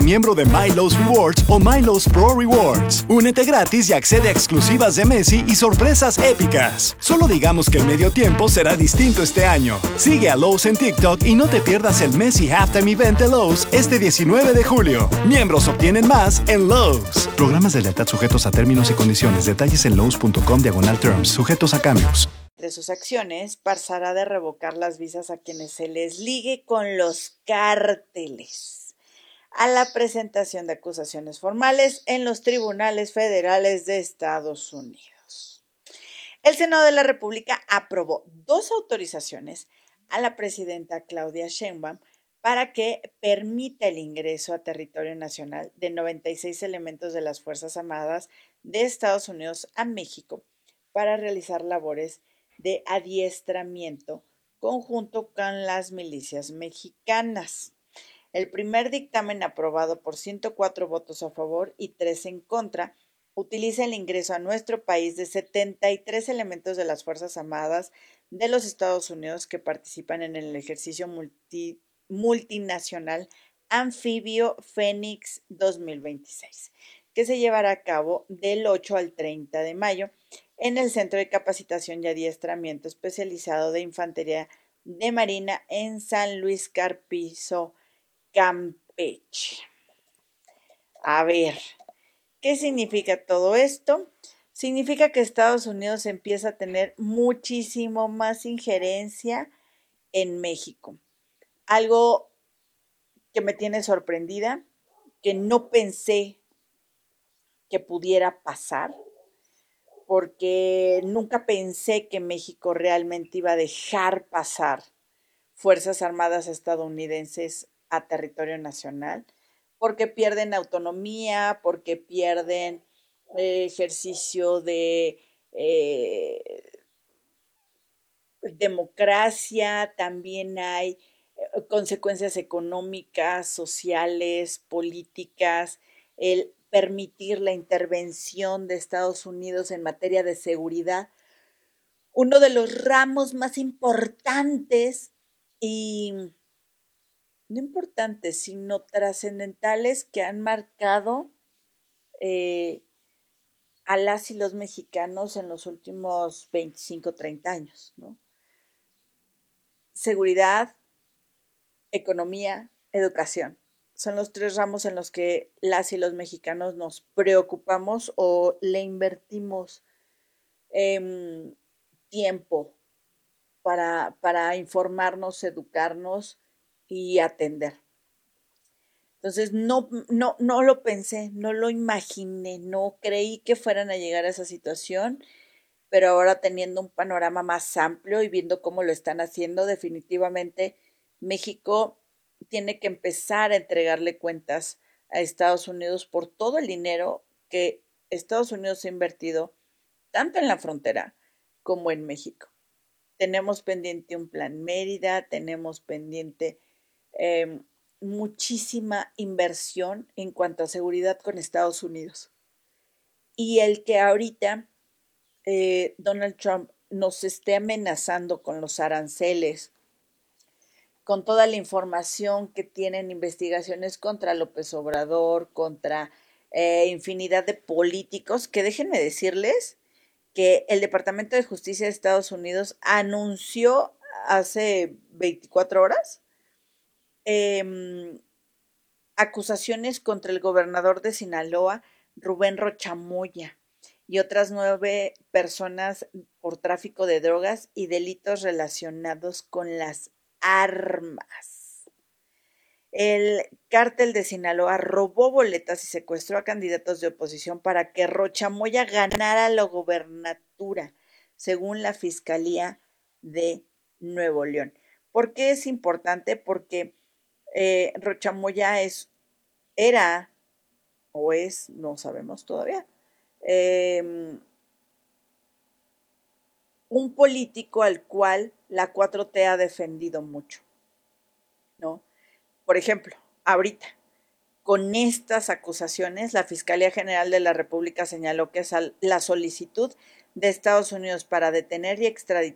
miembro de MyLowe's Rewards o MyLowe's Pro Rewards. Únete gratis y accede a exclusivas de Messi y sorpresas épicas. Solo digamos que el medio tiempo será distinto este año. Sigue a Lowe's en TikTok y no te pierdas el Messi Halftime Event de Lowe's este 19 de julio. Miembros obtienen más en Lowe's. Programas de lealtad sujetos a términos y condiciones. Detalles en lowes.com/terms. Sujetos a cambios. De sus acciones, pasará de revocar las visas a quienes se les ligue con los cárteles a la presentación de acusaciones formales en los tribunales federales de Estados Unidos. El Senado de la República aprobó 2 autorizaciones a la presidenta Claudia Sheinbaum para que permita el ingreso a territorio nacional de 96 elementos de las Fuerzas Armadas de Estados Unidos a México para realizar labores de adiestramiento conjunto con las milicias mexicanas. El primer dictamen, aprobado por 104 votos a favor y 3 en contra, utiliza el ingreso a nuestro país de 73 elementos de las Fuerzas Armadas de los Estados Unidos que participan en el ejercicio multinacional Anfibio Fénix 2026, que se llevará a cabo del 8 al 30 de mayo en el Centro de Capacitación y Adiestramiento Especializado de Infantería de Marina en San Luis Carpizo, Campeche. A ver, ¿qué significa todo esto? Significa que Estados Unidos empieza a tener muchísimo más injerencia en México. Algo que me tiene sorprendida, que no pensé que pudiera pasar, porque nunca pensé que México realmente iba a dejar pasar Fuerzas Armadas estadounidenses a territorio nacional, porque pierden autonomía, porque pierden ejercicio de democracia, también hay consecuencias económicas, sociales, políticas, el permitir la intervención de Estados Unidos en materia de seguridad, uno de los ramos más importantes y no importantes, sino trascendentales que han marcado a las y los mexicanos en los últimos 25, 30 años, ¿no? Seguridad, economía, educación. Son los 3 ramos en los que las y los mexicanos nos preocupamos o le invertimos tiempo para informarnos, educarnos y atender. Entonces, no lo pensé, no lo imaginé, no creí que fueran a llegar a esa situación, pero ahora teniendo un panorama más amplio y viendo cómo lo están haciendo, definitivamente México tiene que empezar a entregarle cuentas a Estados Unidos por todo el dinero que Estados Unidos ha invertido tanto en la frontera como en México. Tenemos pendiente un plan Mérida, tenemos pendiente muchísima inversión en cuanto a seguridad con Estados Unidos. Y el que ahorita Donald Trump nos esté amenazando con los aranceles, con toda la información que tienen investigaciones contra López Obrador, contra infinidad de políticos, que déjenme decirles que el Departamento de Justicia de Estados Unidos anunció hace 24 horas acusaciones contra el gobernador de Sinaloa, Rubén Rocha Moya, y otras 9 personas por tráfico de drogas y delitos relacionados con las armas. El cártel de Sinaloa robó boletas y secuestró a candidatos de oposición para que Rocha Moya ganara la gobernatura, según la Fiscalía de Nuevo León. ¿Por qué es importante? Porque Rocha Moya era o es, no sabemos todavía, un político al cual la 4T ha defendido mucho, ¿no? Por ejemplo, ahorita, con estas acusaciones, la Fiscalía General de la República señaló que la solicitud de Estados Unidos para detener y extraditar